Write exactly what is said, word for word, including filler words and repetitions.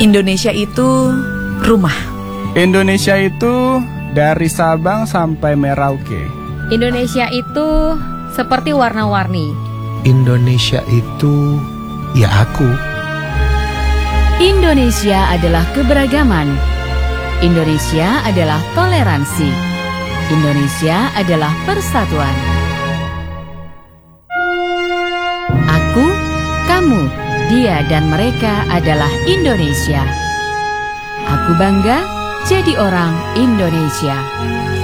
Indonesia itu rumah. Indonesia itu dari Sabang sampai Merauke. Indonesia itu seperti warna-warni. Indonesia itu ya aku. Indonesia adalah keberagaman. Indonesia adalah toleransi. Indonesia adalah persatuan. Aku, kamu, dia dan mereka adalah Indonesia. Aku bangga jadi orang Indonesia.